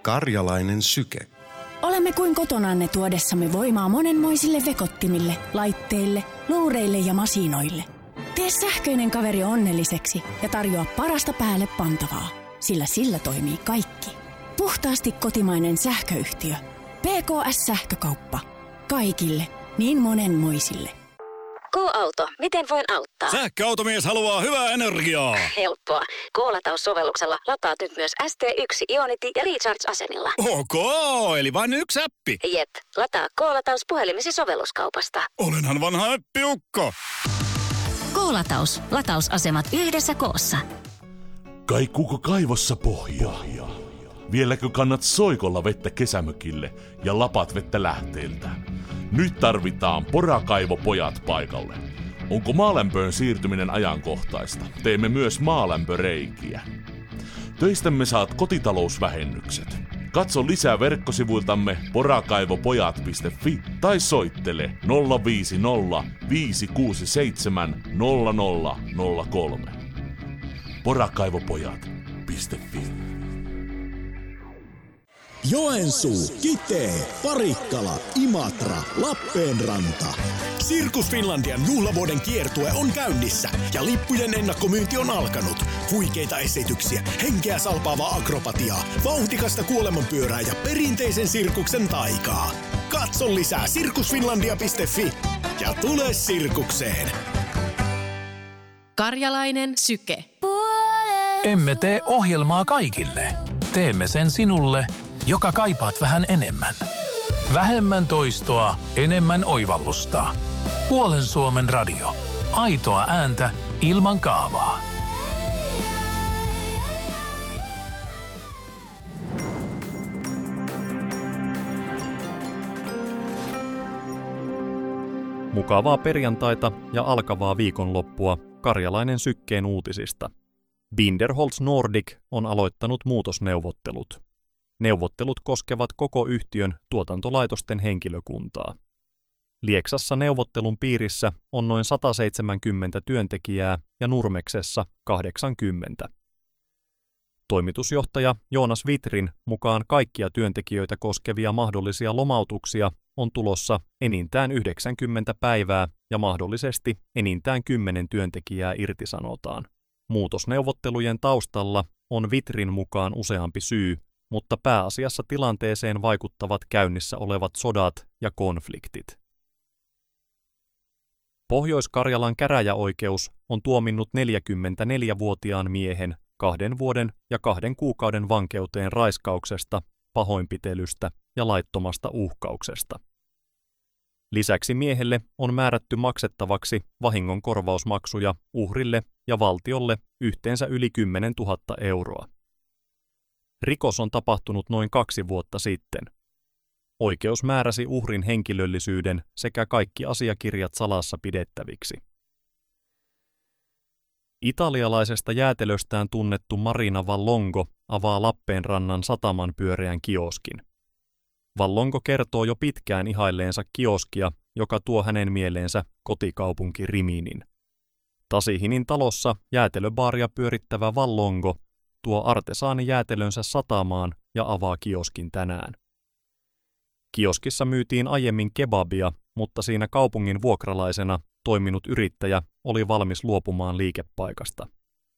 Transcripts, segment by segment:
Karjalainen syke. Olemme kuin kotonanne tuodessamme voimaa monenmoisille vekottimille, laitteille, luureille ja masinoille. Tee sähköinen kaveri onnelliseksi ja tarjoa parasta päälle pantavaa, sillä sillä toimii kaikki. Puhtaasti kotimainen sähköyhtiö. PKS-sähkökauppa. Kaikille, niin monenmoisille. K-auto, miten voin auttaa? Sähköautomies haluaa hyvää energiaa. Helppoa. K-lataussovelluksella lataat nyt myös ST1, Ionity ja Recharge-asenilla. Ok, eli vain yksi appi. Jep, lataa K-lataus puhelimesi sovelluskaupasta. Olenhan vanha äppiukko. K-lataus. Latausasemat yhdessä koossa. Kaikuuko kaivossa pohjaa? Vieläkö kannat soikolla vettä kesämökille ja lapat vettä lähteeltä? Nyt tarvitaan Porakaivopojat paikalle. Onko maalämpöön siirtyminen ajankohtaista? Teemme myös maalämpöreikiä. Töistämme saat kotitalousvähennykset. Katso lisää verkkosivuiltamme porakaivopojat.fi tai soittele 050 567 0003. Porakaivopojat.fi. Joensuu, Kitee, Parikkala, Imatra, Lappeenranta. Sirkus Finlandian juhlavuoden kiertue on käynnissä ja lippujen ennakkomyynti on alkanut. Huikeita esityksiä, henkeä salpaavaa akrobatiaa, vauhdikasta kuolemanpyörää ja perinteisen sirkuksen taikaa. Katso lisää sirkusfinlandia.fi ja tule sirkukseen. Karjalainen syke. Emme tee ohjelmaa kaikille. Teemme sen sinulle, joka kaipaat vähän enemmän. Vähemmän toistoa, enemmän oivallusta. Puolen Suomen radio. Aitoa ääntä ilman kaavaa. Mukavaa perjantaita ja alkavaa viikonloppua Karjalainen sykkeen uutisista. Binderholz Nordic on aloittanut muutosneuvottelut. Neuvottelut koskevat koko yhtiön tuotantolaitosten henkilökuntaa. Lieksassa neuvottelun piirissä on noin 170 työntekijää ja Nurmeksessa 80. Toimitusjohtaja Joonas Vitrin mukaan kaikkia työntekijöitä koskevia mahdollisia lomautuksia on tulossa enintään 90 päivää ja mahdollisesti enintään 10 työntekijää irtisanotaan. Muutosneuvottelujen taustalla on Vitrin mukaan useampi syy, mutta pääasiassa tilanteeseen vaikuttavat käynnissä olevat sodat ja konfliktit. Pohjois-Karjalan käräjäoikeus on tuominnut 44-vuotiaan miehen 2 vuoden ja 2 kuukauden vankeuteen raiskauksesta, pahoinpitelystä ja laittomasta uhkauksesta. Lisäksi miehelle on määrätty maksettavaksi vahingonkorvausmaksuja uhrille ja valtiolle yhteensä yli 10 000 euroa. Rikos on tapahtunut noin 2 vuotta sitten. Oikeus määräsi uhrin henkilöllisyyden sekä kaikki asiakirjat salassa pidettäviksi. Italialaisesta jäätelöstään tunnettu Marina Vallongo avaa Lappeenrannan sataman pyöreän kioskin. Vallongo kertoo jo pitkään ihailleensa kioskia, joka tuo hänen mieleensä kotikaupunki Riminin. Tasihinin talossa jäätelöbaaria pyörittävä Vallongo tuo artesaanijäätelönsä satamaan ja avaa kioskin tänään. Kioskissa myytiin aiemmin kebabia, mutta siinä kaupungin vuokralaisena toiminut yrittäjä oli valmis luopumaan liikepaikasta.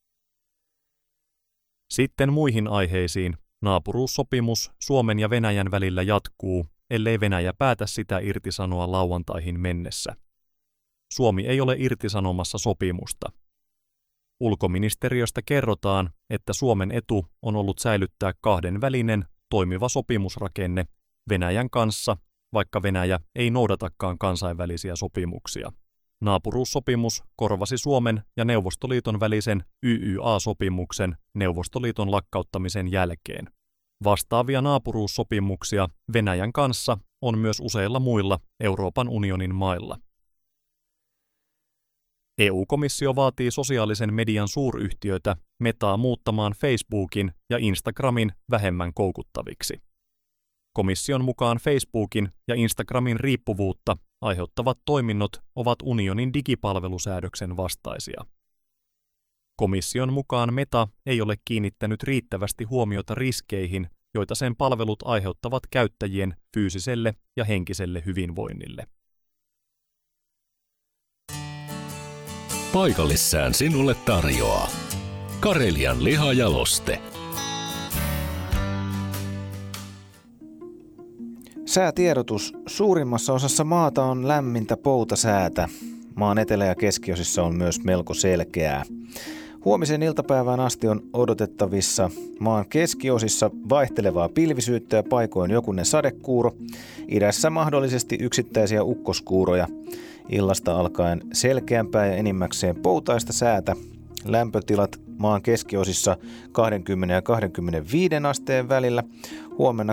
Sitten muihin aiheisiin. Naapuruussopimus Suomen ja Venäjän välillä jatkuu, ellei Venäjä päätä sitä irtisanoa lauantaihin mennessä. Suomi ei ole irtisanomassa sopimusta. Ulkoministeriöstä kerrotaan, että Suomen etu on ollut säilyttää kahdenvälinen toimiva sopimusrakenne Venäjän kanssa, vaikka Venäjä ei noudatakaan kansainvälisiä sopimuksia. Naapuruussopimus korvasi Suomen ja Neuvostoliiton välisen YYA-sopimuksen Neuvostoliiton lakkauttamisen jälkeen. Vastaavia naapuruussopimuksia Venäjän kanssa on myös useilla muilla Euroopan unionin mailla. EU-komissio vaatii sosiaalisen median suuryhtiöitä Metaa muuttamaan Facebookin ja Instagramin vähemmän koukuttaviksi. Komission mukaan Facebookin ja Instagramin riippuvuutta aiheuttavat toiminnot ovat unionin digipalvelusäädöksen vastaisia. Komission mukaan Meta ei ole kiinnittänyt riittävästi huomiota riskeihin, joita sen palvelut aiheuttavat käyttäjien fyysiselle ja henkiselle hyvinvoinnille. Paikallissään sinulle tarjoaa Karelian lihajaloste. Säätiedotus. Suurimmassa osassa maata on lämmintä poutasäätä. Maan etelä- ja keskiosissa on myös melko selkeää. Huomisen iltapäivään asti on odotettavissa maan keskiosissa vaihtelevaa pilvisyyttä ja paikoin jokunen sadekuuro. Idässä mahdollisesti yksittäisiä ukkoskuuroja. Illasta alkaen selkeämpää ja enimmäkseen poutaista säätä. Lämpötilat maan keskiosissa 20 ja 25 asteen välillä. Huomenna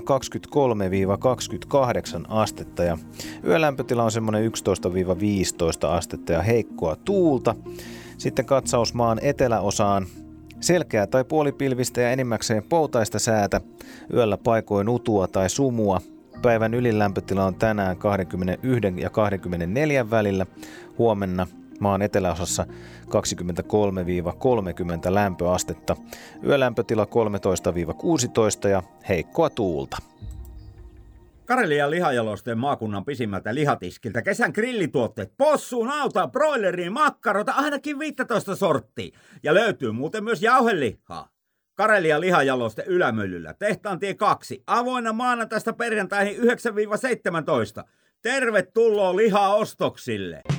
23-28 astetta ja yölämpötila on semmoinen 11-15 astetta ja heikkoa tuulta. Sitten katsaus maan eteläosaan. Selkeää tai puolipilvistä ja enimmäkseen poutaista säätä. Yöllä paikoin utua tai sumua. Päivän ylilämpötila on tänään 21 ja 24 välillä. Huomenna maan eteläosassa 23-30 lämpöastetta. Yölämpötila 13-16 ja heikkoa tuulta. Karelian lihajalosteen maakunnan pisimmältä lihatiskiltä kesän grillituotteet, possuun, nautaa, broileriin, makkarota, ainakin 15 sorttia. Ja löytyy muuten myös jauhelihaa. Karelian lihajaloste Ylämöllyllä, Tehtaantie 2, avoinna maanantaista perjantaihin 9-17. Tervetuloa lihaostoksille!